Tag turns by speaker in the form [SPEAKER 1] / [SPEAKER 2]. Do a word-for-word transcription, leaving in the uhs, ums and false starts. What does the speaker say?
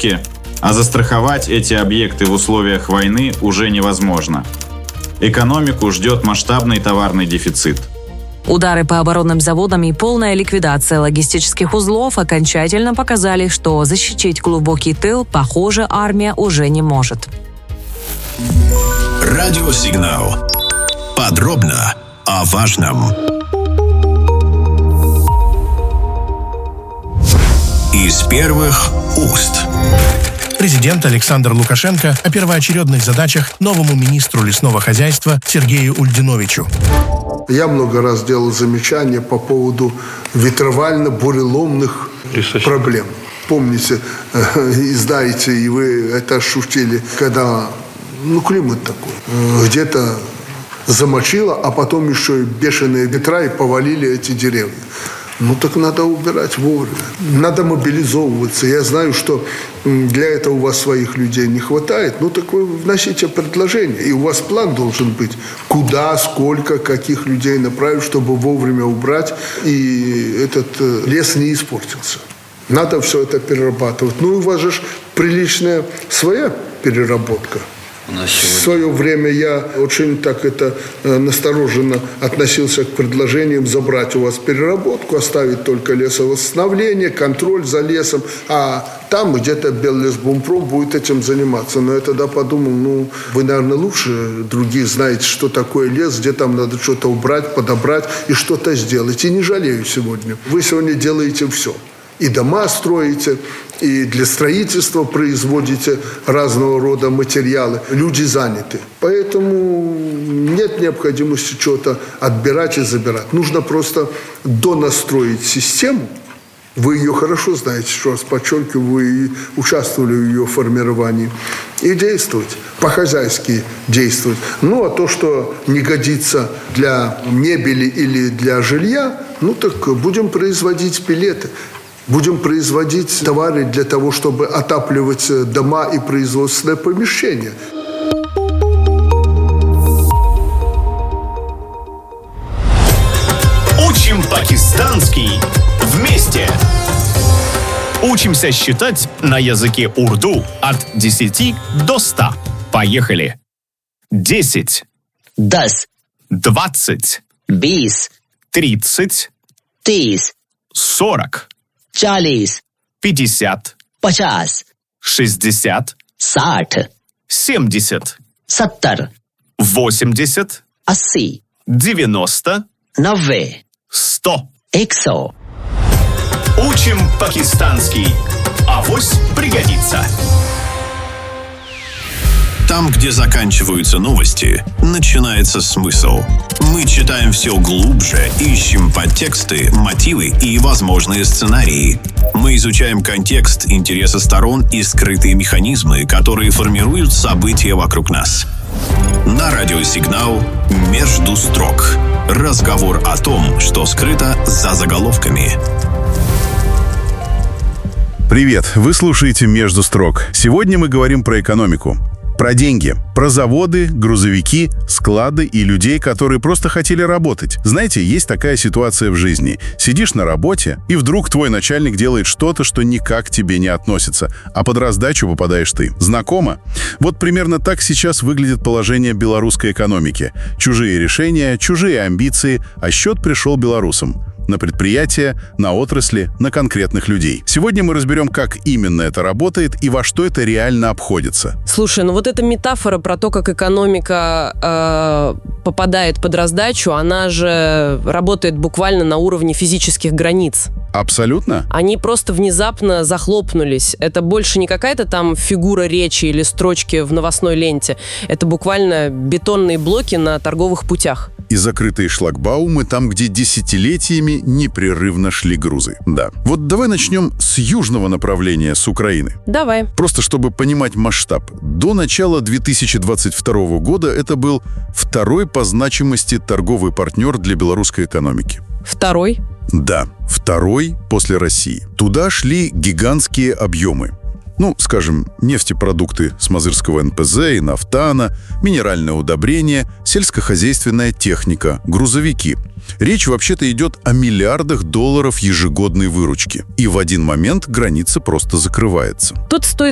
[SPEAKER 1] поставки, а застраховать эти объекты в условиях войны уже невозможно. Экономику ждет масштабный товарный дефицит.
[SPEAKER 2] Удары по оборонным заводам и полная ликвидация логистических узлов окончательно показали, что защитить глубокий тыл, похоже, армия уже не может.
[SPEAKER 3] Радиосигнал. Подробно о важном. Из первых уст.
[SPEAKER 4] Президент Александр Лукашенко о первоочередных задачах новому министру лесного хозяйства Сергею Ульдиновичу.
[SPEAKER 5] Я много раз делал замечания по поводу ветровально-буреломных проблем. Помните, и знаете, и вы это ощутили, когда, ну, климат такой, где-то замочило, а потом еще и бешеные ветра и повалили эти деревья. Ну, так надо убирать вовремя. Надо мобилизовываться. Я знаю, что для этого у вас своих людей не хватает. Ну, так вы вносите предложение. И у вас план должен быть. Куда, сколько, каких людей направить, чтобы вовремя убрать. И этот лес не испортился. Надо все это перерабатывать. Ну, у вас же приличная своя переработка. В свое время я очень так это э, настороженно относился к предложениям забрать у вас переработку, оставить только лесовосстановление, контроль за лесом, а там где-то Беллесбумпром будет этим заниматься. Но я тогда подумал, ну, вы, наверное, лучше других знаете, что такое лес, где там надо что-то убрать, подобрать и что-то сделать. И не жалею сегодня. Вы сегодня делаете все. И дома строите, и для строительства производите разного рода материалы. Люди заняты. Поэтому нет необходимости что-то отбирать и забирать. Нужно просто донастроить систему. Вы ее хорошо знаете, что раз подчеркиваю, вы участвовали в ее формировании. И действовать, по-хозяйски действовать. Ну, а то, что не годится для мебели или для жилья, ну, так будем производить пелеты. Будем производить товары для того, чтобы отапливать дома и производственные помещения.
[SPEAKER 3] Учим пакистанский вместе. Учимся считать на языке урду от десяти до ста. Поехали. Десять.
[SPEAKER 6] Дас.
[SPEAKER 3] Двадцать.
[SPEAKER 6] Бис.
[SPEAKER 3] Тридцать.
[SPEAKER 6] Тис.
[SPEAKER 3] Сорок.
[SPEAKER 6] Чалис.
[SPEAKER 3] Пятьдесят.
[SPEAKER 6] Пачас.
[SPEAKER 3] Шестьдесят.
[SPEAKER 6] Саठ.
[SPEAKER 3] Семьдесят.
[SPEAKER 6] Саттар.
[SPEAKER 3] Восемьдесят.
[SPEAKER 6] Асси.
[SPEAKER 3] Девяносто.
[SPEAKER 6] Навве.
[SPEAKER 3] Сто.
[SPEAKER 6] Эксо.
[SPEAKER 3] Учим пакистанский. Авось пригодится. Там, где заканчиваются новости, начинается смысл. Мы читаем все глубже, ищем подтексты, мотивы и возможные сценарии. Мы изучаем контекст, интересы сторон и скрытые механизмы, которые формируют события вокруг нас. На радиосигнал «Между строк». Разговор о том, что скрыто за заголовками.
[SPEAKER 7] Привет, вы слушаете «Между строк». Сегодня мы говорим про экономику. Про деньги, про заводы, грузовики, склады и людей, которые просто хотели работать. Знаете, есть такая ситуация в жизни. Сидишь на работе, и вдруг твой начальник делает что-то, что никак к тебе не относится, а под раздачу попадаешь ты. Знакомо? Вот примерно так сейчас выглядит положение белорусской экономики. Чужие решения, чужие амбиции, а счет пришел белорусам. На предприятия, на отрасли, на конкретных людей. Сегодня мы разберем, как именно это работает и во что это реально обходится.
[SPEAKER 8] Слушай, ну вот эта метафора про то, как экономика э, попадает под раздачу, она же работает буквально на уровне физических границ.
[SPEAKER 7] Абсолютно.
[SPEAKER 8] Они просто внезапно захлопнулись. Это больше не какая-то там фигура речи или строчки в новостной ленте. Это буквально бетонные блоки на торговых путях.
[SPEAKER 7] И закрытые шлагбаумы там, где десятилетиями непрерывно шли грузы. Да. Вот давай начнем с южного направления, с Украины.
[SPEAKER 8] Давай.
[SPEAKER 7] Просто чтобы понимать масштаб. До начала две тысячи двадцать второго года это был второй по значимости торговый партнер для белорусской экономики.
[SPEAKER 8] Второй?
[SPEAKER 7] Да, второй после России. Туда шли гигантские объемы. Ну, скажем, нефтепродукты с Мазырского эн пэ зэ и нафтана, минеральное удобрение, сельскохозяйственная техника, грузовики. Речь вообще-то идет о миллиардах долларов ежегодной выручки. И в один момент граница просто закрывается.
[SPEAKER 8] Тут стоит